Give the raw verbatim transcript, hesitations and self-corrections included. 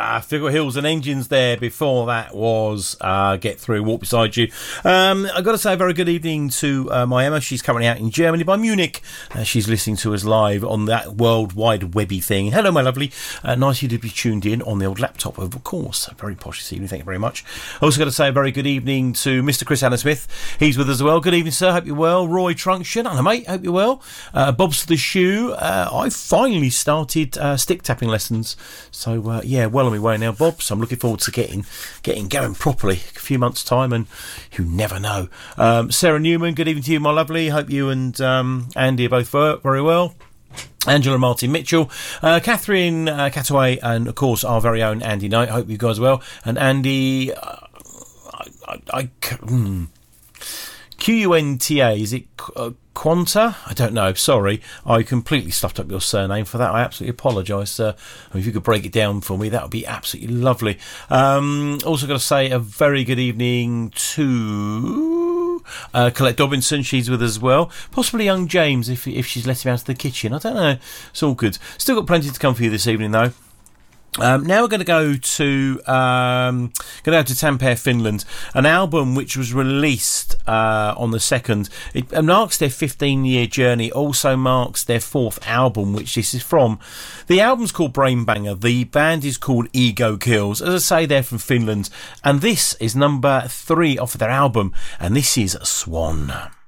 Ah, Figure Hills and Engines there. Before that was uh, Get Through, Walk Beside You. Um, I've got to say a very good evening to uh, my Emma. She's currently out in Germany by Munich. Uh, she's listening to us live on that World Wide Webby thing. Hello, my lovely. Uh, nice of you to be tuned in on the old laptop, of course. Very posh this evening. Thank you very much. Also got to say a very good evening to Mister Chris Allen Smith. He's with us as well. Good evening, sir. Hope you're well. Roy Trunction. Hello, mate. Hope you're well. Uh, Bob's the Shoe. Uh, I finally started uh, stick tapping lessons. So, uh, yeah, well on my way now, Bob. So I'm looking forward to getting getting going properly. A few months' time, and you never know. Um, Sarah Newman, good evening to you, my lovely. Hope you and um, Andy are both very well. Angela Martin Mitchell, uh, Catherine uh, Cataway, and of course our very own Andy Knight. Hope you guys are well. And Andy, uh, I, I, I hmm. Q U N T A, is it uh, Quanta? I don't know, sorry. I completely stuffed up your surname. For that, I absolutely apologise, sir. I mean, if you could break it down for me, that would be absolutely lovely. Um, also got to say a very good evening to uh, Colette Dobinson. She's with us as well. Possibly young James, if if she's let him out of the kitchen. I don't know. It's all good. Still got plenty to come for you this evening, though. Um, now we're going to go to um, go down to Tampere, Finland. An album which was released uh, on the second. It marks their fifteen-year journey. Also marks their fourth album, which this is from. The album's called Brainbanger. The band is called Ego Kills. As I say, they're from Finland, and this is number three off of their album, and this is Swan.